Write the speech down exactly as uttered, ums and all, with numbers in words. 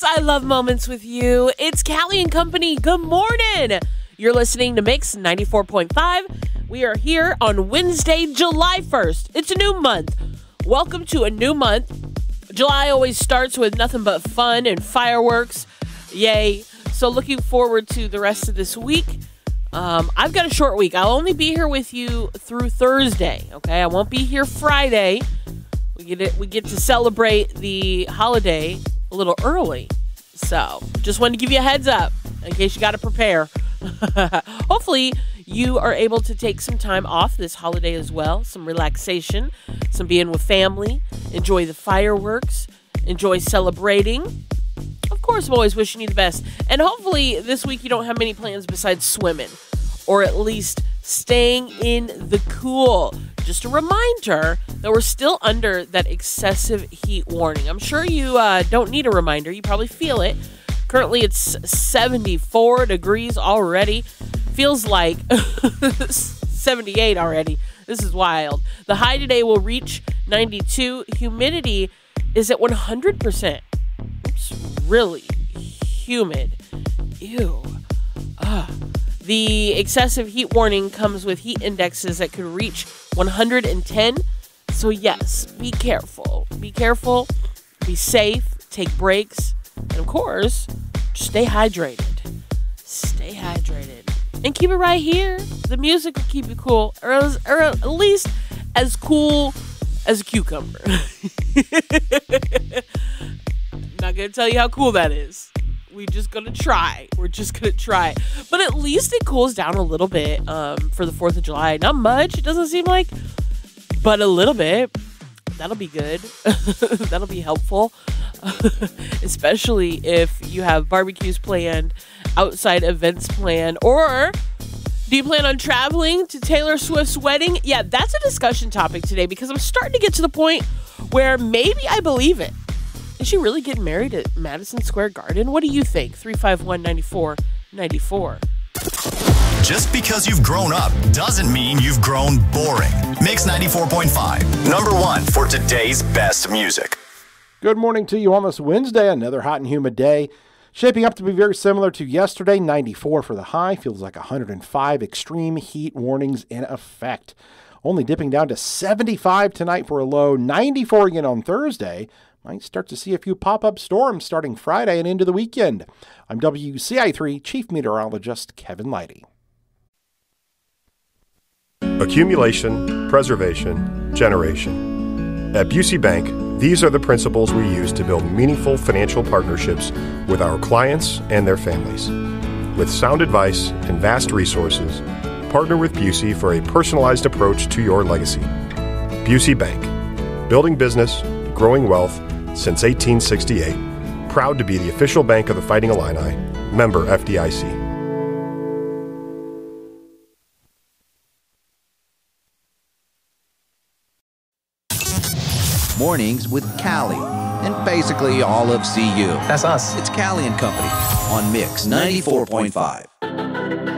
I love moments with you. It's Callie and Company. Good morning. You're listening to Mix ninety-four point five. We are here on Wednesday, July first. It's a new month. Welcome to a new month. July always starts with nothing but fun and fireworks. Yay. So looking forward to the rest of this week. Um, I've got a short week. I'll only be here with you through Thursday. Okay, I won't be here Friday. We get it. We get to celebrate the holiday a little early. So just wanted to give you a heads up in case you got to prepare. Hopefully you are able to take some time off this holiday as well. Some relaxation, some being with family, enjoy the fireworks, enjoy celebrating. Of course, I'm always wishing you the best. And hopefully this week you don't have many plans besides swimming or at least staying in the cool. Just a reminder that we're still under that excessive heat warning. I'm sure you uh, don't need a reminder. You probably feel it. Currently, it's seventy-four degrees already. Feels like seventy-eight already. This is wild. The high today will reach ninety-two. Humidity is at one hundred percent. It's really humid. Ew. Ugh. The excessive heat warning comes with heat indexes that could reach one hundred ten. So yes, be careful. Be careful. Be safe. Take breaks. And of course, stay hydrated. Stay hydrated. And keep it right here. The music will keep you cool. Or, as, or at least as cool as a cucumber. Not going to tell you how cool that is. We're just going to try. We're just going to try. But at least it cools down a little bit um, for the fourth of July. Not much, it doesn't seem like. But a little bit. That'll be good. That'll be helpful. Especially if you have barbecues planned, outside events planned, or do you plan on traveling to Taylor Swift's wedding? Yeah, that's a discussion topic today because I'm starting to get to the point where maybe I believe it. Is she really getting married at Madison Square Garden? What do you think? three five one, nine four nine four. Just because you've grown up doesn't mean you've grown boring. Mix ninety-four point five, number one for today's best music. Good morning to you on this Wednesday, another hot and humid day. Shaping up to be very similar to yesterday, ninety-four for the high, feels like one hundred five, extreme heat warnings in effect. Only dipping down to seventy-five tonight for a low, ninety-four again on Thursday. Might start to see a few pop-up storms starting Friday and into the weekend. I'm W C I three Chief Meteorologist Kevin Leidy. Accumulation, preservation, generation. At Busey Bank, these are the principles we use to build meaningful financial partnerships with our clients and their families. With sound advice and vast resources, partner with Busey for a personalized approach to your legacy. Busey Bank, building business, growing wealth since eighteen sixty-eight. Proud to be the official bank of the Fighting Illini, member F D I C. Mornings with Callie, and basically all of C U. That's us. It's Callie and Company on Mix ninety-four point five.